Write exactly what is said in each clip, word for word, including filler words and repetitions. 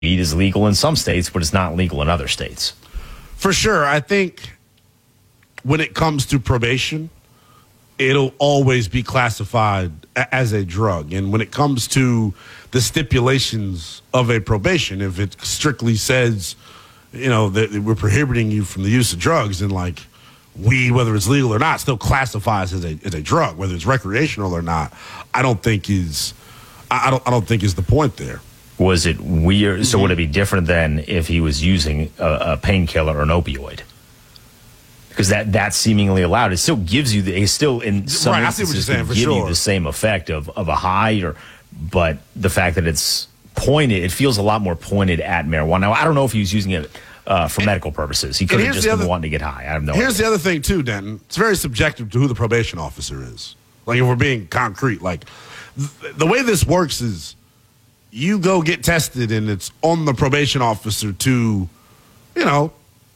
is legal in some states, but it's not legal in other states. For sure. I think when it comes to probation, it'll always be classified as a drug. And when it comes to the stipulations of a probation, if it strictly says, you know, that we're prohibiting you from the use of drugs, and like weed, whether it's legal or not, still classifies as a as a drug, whether it's recreational or not, I don't think is I don't I don't think is the point there. Was it weird? So would it be different than if he was using a, a painkiller or an opioid? Because that that's seemingly allowed. It still gives you the. It still in some right, I see what you're saying, for give sure. you the same effect of of a high, or but the fact that it's pointed, it feels a lot more pointed at marijuana. Now I don't know if he was using it uh, for and, medical purposes. He could have just been other, wanting to get high. I have no. Here's idea. the other thing too, Denton. It's very subjective to who the probation officer is. Like if we're being concrete, like th- the way this works is, you go get tested, and it's on the probation officer to, you know,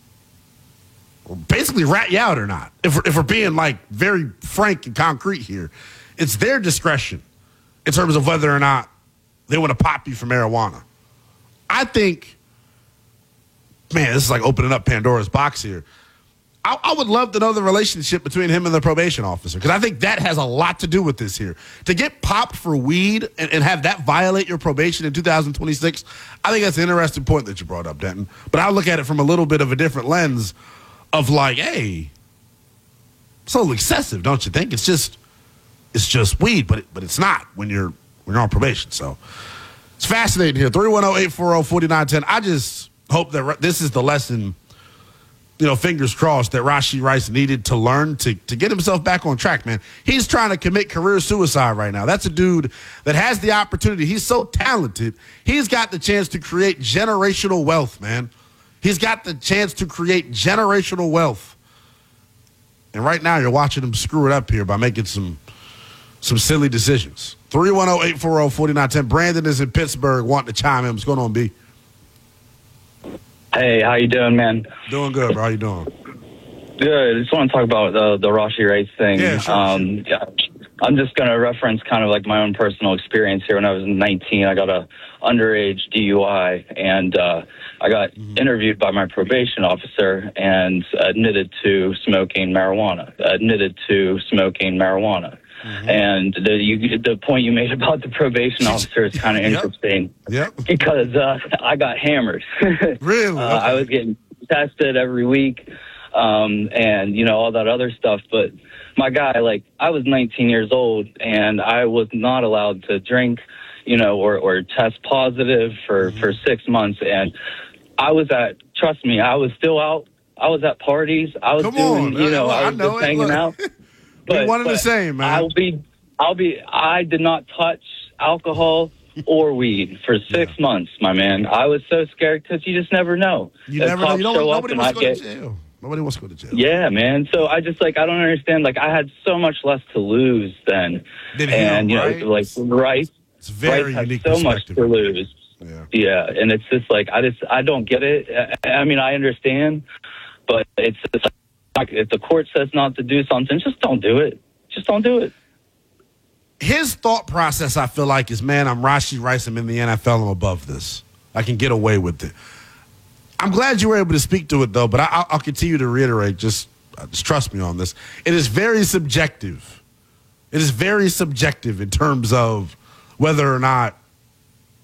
basically rat you out or not. If we're, if we're being like very frank and concrete here, it's their discretion in terms of whether or not they want to pop you for marijuana. I think, man, this is like opening up Pandora's box here. I, I would love to know the relationship between him and the probation officer, because I think that has a lot to do with this here. To get popped for weed and, and have that violate your probation in two thousand twenty-six, I think that's an interesting point that you brought up, Denton. But I look at it from a little bit of a different lens of like, hey, it's a little excessive, don't you think? It's just it's just weed, but it, but it's not when you're when you're on probation. So it's fascinating here. three one zero, eight four zero, four nine one zero. I just hope that this is the lesson, you know, fingers crossed, that Rashee Rice needed to learn to, to get himself back on track, man. He's trying to commit career suicide right now. That's a dude that has the opportunity. He's so talented. He's got the chance to create generational wealth, man. He's got the chance to create generational wealth. And right now you're watching him screw it up here by making some some silly decisions. three one zero, eight four zero, four nine one zero. Brandon is in Pittsburgh wanting to chime in. What's going on, B? Hey, how you doing, man? Doing good, bro. How you doing? Good. I just want to talk about the the Rashee Rice thing. Yeah, sure, um, sure. Yeah, I'm just going to reference kind of like my own personal experience here. When I was nineteen, I got a underage D U I, and uh, I got mm-hmm. interviewed by my probation officer and admitted to smoking marijuana. Admitted to smoking marijuana. Mm-hmm. And the you, the point you made about the probation officer is kind of yep. interesting. Yep. Because uh, I got hammered. Really? Okay. uh, I was getting tested every week, um, and you know all that other stuff. But my guy, like, I was nineteen years old, and I was not allowed to drink, you know, or, or test positive for, mm-hmm. for six months. And I was at, trust me, I was still out. I was at parties. I was Come doing, on, you know, I, I was know just it. hanging Look. out. But, But, one and but the same, man. I'll be, I'll be, I did not touch alcohol or weed for six yeah. months, my man. I was so scared because you just never know. You The never know. cops You don't, show up nobody and wants I to go get, to jail. Nobody wants to go to jail. Yeah, man. So I just, like, I don't understand. Like, I had so much less to lose then. Than and, him, you right? know, like, Rice, It's very Rice unique has so much perspective. to lose. Yeah. Yeah, and it's just like, I just, I don't get it. I, I mean, I understand, but it's just like, if the court says not to do something, just don't do it. Just don't do it. His thought process, I feel like, is, man, I'm Rashee Rice. I'm in the N F L. I'm above this. I can get away with it. I'm glad you were able to speak to it, though, but I, I'll continue to reiterate, just, just trust me on this. It is very subjective. It is very subjective in terms of whether or not